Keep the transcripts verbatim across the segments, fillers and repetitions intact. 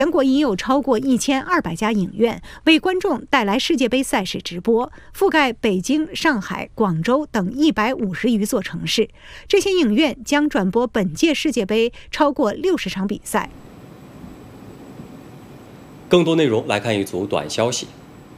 全国已有超过一千二百家影院为观众带来世界杯赛事直播，覆盖北京、上海、广州等一百五十余座城市。这些影院将转播本届世界杯超过六十场比赛。 更多内容来看一组短消息。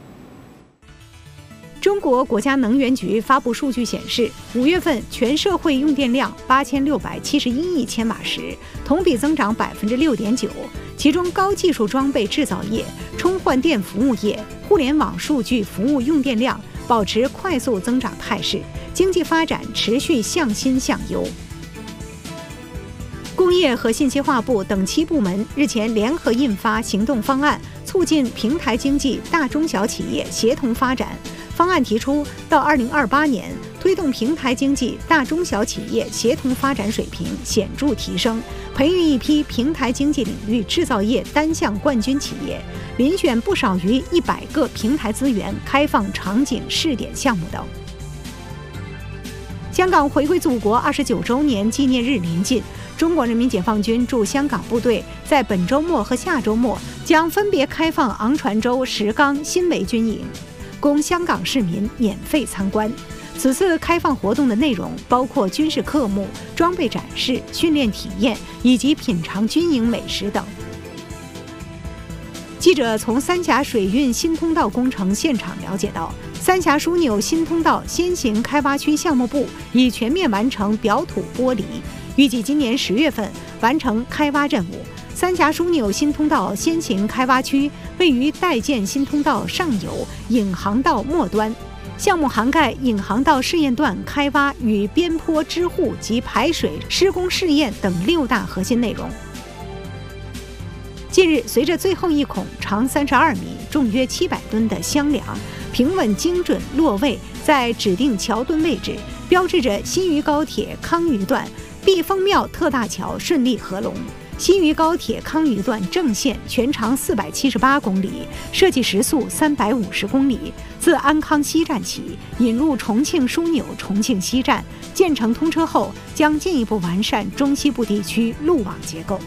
中国国家能源局发布数据显示，五月份全社会用电量八千六百七十一亿千瓦时，同比增长百分之六点九。其中，高技术装备制造业、充换电服务业、互联网数据服务用电量保持快速增长态势，经济发展持续向新向优。工业和信息化部等七部门日前联合印发行动方案，促进平台经济大中小企业协同发展。方案提出，到二零二八年，推动平台经济大中小企业协同发展水平显著提升，培育一批平台经济领域制造业单项冠军企业，遴选不少于一百个平台资源开放场景试点项目等。香港回归祖国二十九周年纪念日临近，中国人民解放军驻香港部队在本周末和下周末将分别开放昂船洲、石冈、新围军营，供香港市民免费参观。此次开放活动的内容包括军事科目、装备展示、训练体验以及品尝军营美食等。记者从三峡水运新通道工程现场了解到，三峡枢纽新通道先行开挖区项目部已全面完成表土剥离，预计今年十月份完成开挖任务。三峡枢纽新通道先行开挖区位于待建新通道上游引航道末端，项目涵盖引航道试验段开挖与边坡支护及排水施工试验等六大核心内容。近日，随着最后一孔长三十二米、重约七百吨的箱梁平稳精准落位在指定桥墩位置，标志着新余高铁康余段避风庙特大桥顺利合龙。新余高铁康余段正线全长四百七十八公里，设计时速三百五十公里，自安康西站起引入重庆枢纽重庆西站，建成通车后将进一步完善中西部地区路网结构。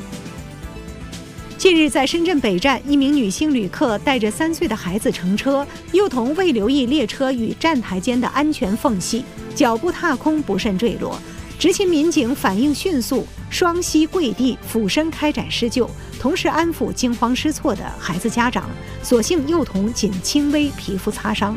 近日，在深圳北站，一名女性旅客带着三岁的孩子乘车，幼童未留意列车与站台间的安全缝隙，脚步踏空不慎坠落。执勤民警反应迅速，双膝跪地，俯身开展施救，同时安抚惊慌失措的孩子家长。所幸幼童仅轻微皮肤擦伤。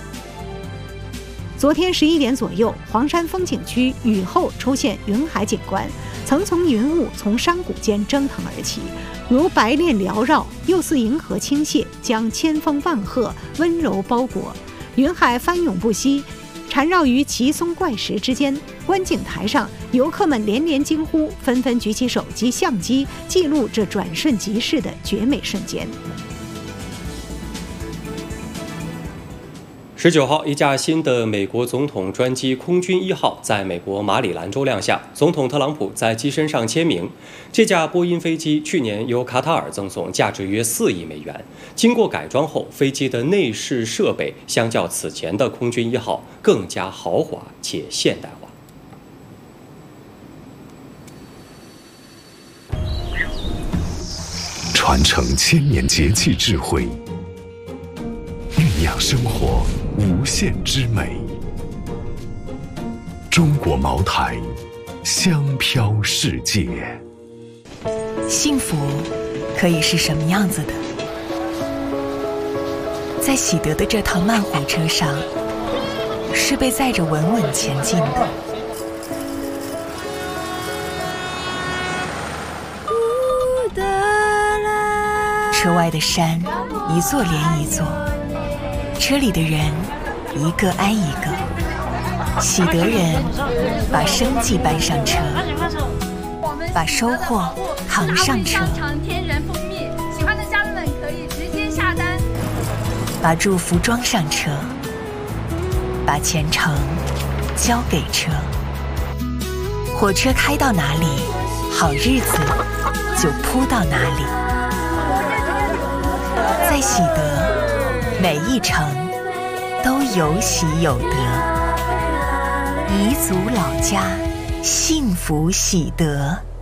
昨天十一点左右，黄山风景区雨后出现云海景观，层层云雾从山谷间蒸腾而起，如白链缭绕，又似银河倾泻，将千峰万壑温柔包裹。云海翻涌不息，缠绕于奇松怪石之间。观景台上，游客们连连惊呼，纷纷举起手机、相机，记录这转瞬即逝的绝美瞬间。 十九号，一架新的美国总统专机空军一号在美国马里兰州亮相，总统特朗普在机身上签名。这架波音飞机去年由卡塔尔赠送，价值约四亿美元。经过改装后，飞机的内饰设备相较此前的空军一号更加豪华且现代化。 传承千年节气智慧，酝酿生活无限之美。中国茅台，香飘世界。 幸福可以是什么样子的？在喜得的这趟慢火车上，是被载着稳稳前进的。车外的山，一座连一座，车里的人，一个挨一个。喜得人把生计搬上车，把收获扛上车。 天然蜂蜜，喜欢的家人们可以直接下单。 把祝福装上车，把前程交给车。火车开到哪里，好日子就铺到哪里。在喜得，每一程都有喜有得。彝族老家，幸福喜得。